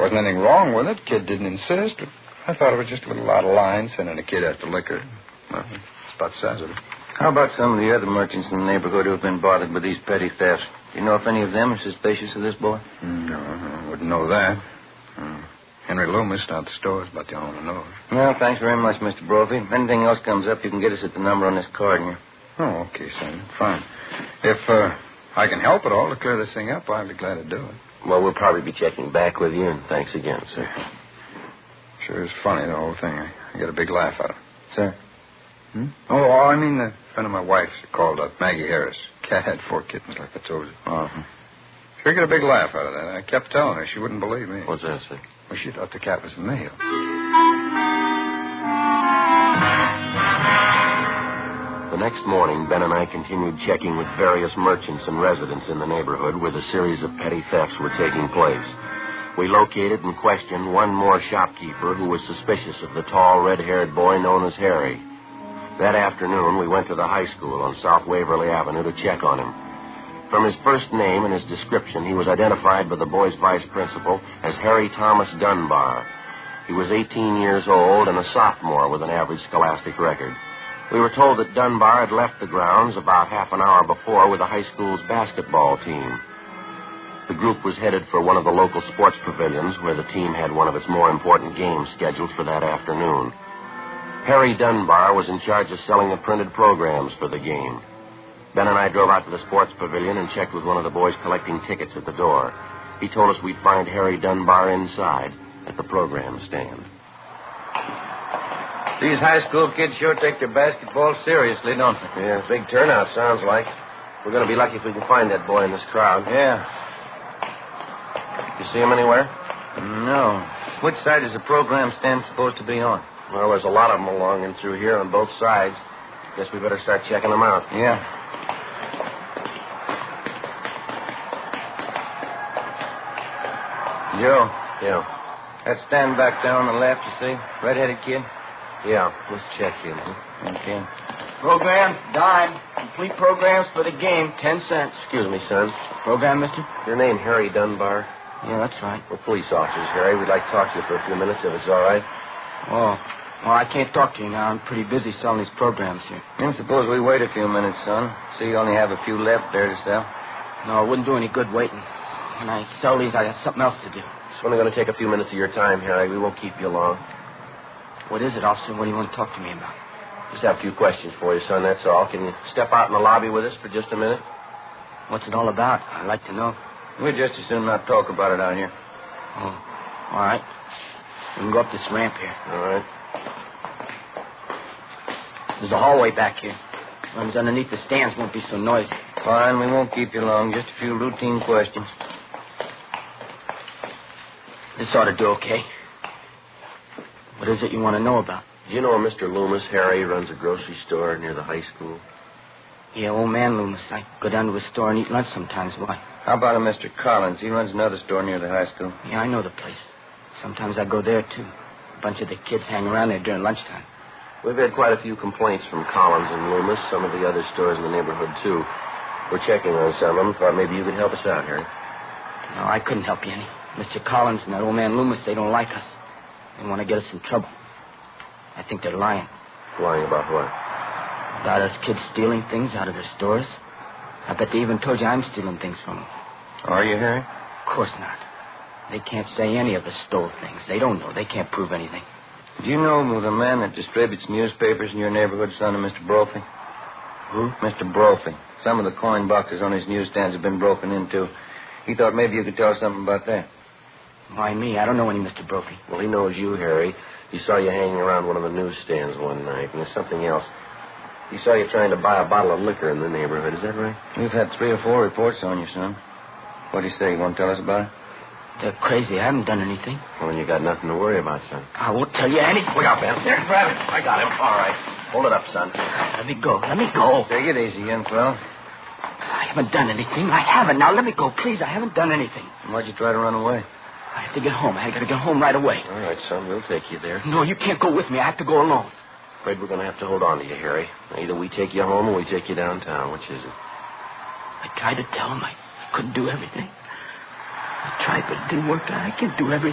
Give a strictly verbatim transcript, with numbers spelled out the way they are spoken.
wasn't anything wrong with it. Kid didn't insist. I thought it was just a little out of line sending a kid after liquor. Well, that's about the size of it. How about some of the other merchants in the neighborhood who have been bothered with these petty thefts? Do you know if any of them are suspicious of this boy? No, I wouldn't know that. Uh, Henry Loomis, not the store, is about the only one who knows. Well, thanks very much, Mister Brophy. If anything else comes up, you can get us at the number on this card here. Oh, okay, son. Fine. If uh, I can help at all to clear this thing up, I'd be glad to do it. Well, we'll probably be checking back with you, and thanks again, sir. Sure is funny, the whole thing. I, I get a big laugh out of it. Sir? Hmm? Oh, I mean, a friend of my wife's called up, Maggie Harris. Cat had four kittens, like I told you. Uh-huh. Sure get a big laugh out of that. I kept telling her. She wouldn't believe me. What's that, sir? Well, she thought the cat was a male. The next morning, Ben and I continued checking with various merchants and residents in the neighborhood where the series of petty thefts were taking place. We located and questioned one more shopkeeper who was suspicious of the tall, red-haired boy known as Harry. That afternoon, we went to the high school on South Waverly Avenue to check on him. From his first name and his description, he was identified by the boy's vice principal as Harry Thomas Dunbar. He was eighteen years old and a sophomore with an average scholastic record. We were told that Dunbar had left the grounds about half an hour before with the high school's basketball team. The group was headed for one of the local sports pavilions where the team had one of its more important games scheduled for that afternoon. Harry Dunbar was in charge of selling the printed programs for the game. Ben and I drove out to the sports pavilion and checked with one of the boys collecting tickets at the door. He told us we'd find Harry Dunbar inside at the program stand. These high school kids sure take their basketball seriously, don't they? Yeah, big turnout, sounds like. We're going to be lucky if we can find that boy in this crowd. Yeah. You see him anywhere? No. Which side is the program stand supposed to be on? Well, there's a lot of them along and through here on both sides. Guess we better start checking them out. Yeah. Joe. Yeah. That stand back there on the left, you see? Red-headed kid? Yeah, let's check him. Okay. Programs, dime. Complete programs for the game, ten cents. Excuse me, son. Program, mister? Your name Harry Dunbar? Yeah, that's right. We're police officers, Harry. We'd like to talk to you for a few minutes, if it's all right. Oh. Well, I can't talk to you now. I'm pretty busy selling these programs here. And suppose we wait a few minutes, son. See, you only have a few left there to sell. No, it wouldn't do any good waiting. When I sell these, I got something else to do. It's only going to take a few minutes of your time, Harry. We won't keep you long. What is it, officer? What do you want to talk to me about? Just have a few questions for you, son, that's all. Can you step out in the lobby with us for just a minute? What's it all about? I'd like to know. We'd just as soon not talk about it out here. Oh, all right. We can go up this ramp here. All right. There's a hallway back here. Runs underneath the stands, won't be so noisy. Fine, we won't keep you long. Just a few routine questions. This ought to do okay. What is it you want to know about? Do you know a Mister Loomis? Harry runs a grocery store near the high school. Yeah, old man Loomis. I go down to his store and eat lunch sometimes. Why? How about a Mister Collins? He runs another store near the high school. Yeah, I know the place. Sometimes I go there, too. A bunch of the kids hang around there during lunchtime. We've had quite a few complaints from Collins and Loomis, some of the other stores in the neighborhood, too. We're checking on some of them. Thought maybe you could help us out, Harry. No, I couldn't help you any. Mister Collins and that old man Loomis, they don't like us. They want to get us in trouble. I think they're lying. Lying about what? About us kids stealing things out of their stores. I bet they even told you I'm stealing things from them. Are you, Harry? Of course not. They can't say any of us stole things. They don't know. They can't prove anything. Do you know the man that distributes newspapers in your neighborhood, son of Mister Brophy? Who? Mister Brophy. Some of the coin boxes on his newsstands have been broken into. He thought maybe you could tell us something about that. Why me? I don't know any Mister Brophy. Well, he knows you, Harry. He saw you hanging around one of the newsstands one night, and there's something else. He saw you trying to buy a bottle of liquor in the neighborhood. Is that right? We've had three or four reports on you, son. What do you say? You want to tell us about it? They're crazy. I haven't done anything. Well, then you got nothing to worry about, son. I won't tell you anything. Look out, Ben. There, grab it. I got him. All right. Hold it up, son. Let me go. Let me go. Take it easy, young fellow. I haven't done anything. I haven't. Now, let me go, please. I haven't done anything. Why'd you try to run away? I have to get home. I got to get home right away. All right, son. We'll take you there. No, you can't go with me. I have to go alone. Afraid we're going to have to hold on to you, Harry. Either we take you home or we take you downtown. Which is it? I tried to tell him I couldn't do everything. I tried, but it didn't work. I can't do everything.